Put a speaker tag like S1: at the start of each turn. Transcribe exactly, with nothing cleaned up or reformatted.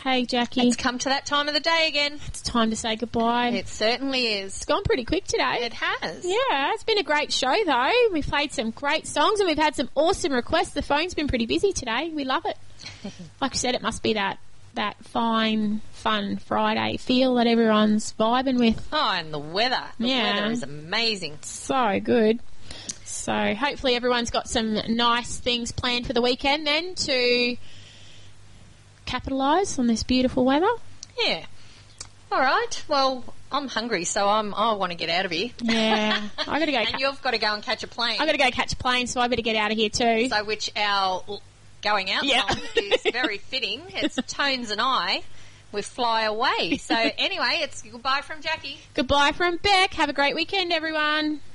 S1: Hey, Jackie.
S2: It's come to that time of the day again.
S1: It's time to say goodbye.
S2: It certainly is.
S1: It's gone pretty quick today.
S2: It has.
S1: Yeah, it's been a great show, though. We've played some great songs and we've had some awesome requests. The phone's been pretty busy today. We love it. Like you said, it must be that, that fine, fun Friday feel that everyone's vibing with.
S2: Oh, and the weather. The
S1: Yeah.
S2: weather is amazing.
S1: So good. So hopefully everyone's got some nice things planned for the weekend then to capitalise on this beautiful weather.
S2: Yeah. All right. Well, I'm hungry, so I'm, I want to get out of here.
S1: Yeah. I got to go.
S2: And
S1: Ca-
S2: you've got to go and catch a plane.
S1: I got to go catch a plane, so I better get out of here too.
S2: So which our l- going out
S1: Yeah.
S2: song is very fitting. It's Tones and I. We fly away. So anyway, it's goodbye from Jackie.
S1: Goodbye from Beck. Have a great weekend, everyone.